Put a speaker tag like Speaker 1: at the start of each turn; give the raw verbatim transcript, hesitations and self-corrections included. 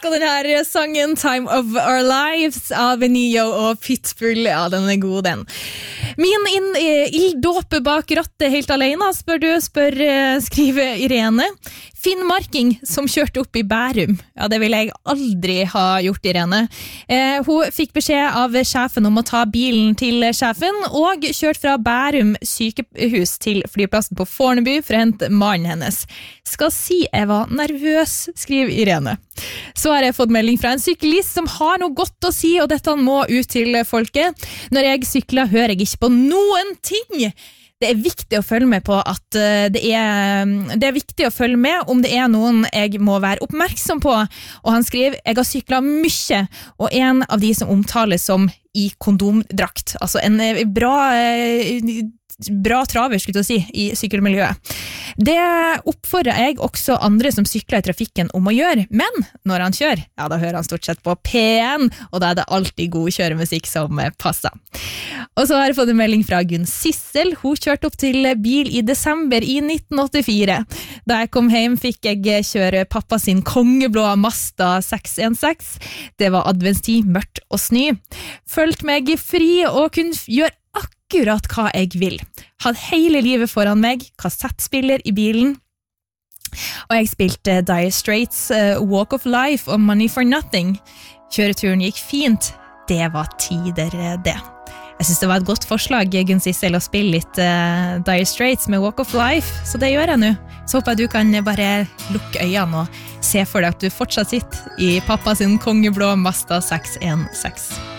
Speaker 1: elsker den her sangen Time of Our Lives av Nio og Pitbull. Ja, den er god, den. Min inn, ilddåpe bak rattet helt alene, spør du, spør, skriver Irene. Finnmarking som kjørte opp i Bærum. Ja, det vil jeg aldri ha gjort, Irene. Eh, hun fikk beskjed av sjefen om å ta bilen til sjefen, og kjørt fra Bærum sykehus til flyplassen på Fornebu for å hente mannen hennes. Skal si jeg var nervøs, skriver Irene. Så har jeg fått melding fra en syklist som har noe godt å si, og dette må ut til folket. Når jeg sykler, hører jeg ikke på noen ting. Det er viktig å følge med på at det er, det er viktig å følge med om det er noen jeg må være oppmerksom på. Og han skriver, jeg har syklet mye, og en av de som omtales som i kondomdrakt. Altså en bra, bra traver, skulle jeg si, i sykkelmiljøet. Det oppfordrer jeg også andre som sykler i trafikken om å gjøre, men når han kjører, ja, da hører han stort sett på P en, og da er det alltid god kjøremusikk som passer. Og så har jeg fått en melding fra Gunn Sissel. Hun kjørte opp til bil i desember i nitten åttifire. Da jeg kom hjem fikk jeg kjøre pappa sin kongeblå Mazda seks en seks. Det var adventstid, mørkt og snø. Følte meg fri og kunne gjøre akkurat hva jeg vil. Hadde hele livet foran meg, kassettspiller i bilen, og jeg spilte Dire Straits, uh, Walk of Life og Money for Nothing. Kjøreturen gikk fint. Det var tider det. Jeg synes det var et godt forslag, Gunn Sissel, å spille litt uh, Dire Straits med Walk of Life, så det gjør jeg nå. Så håper jeg du kan bare lukke øynene og se for deg at du fortsatt sitter i pappa sin kongeblå Mazda seks en seks.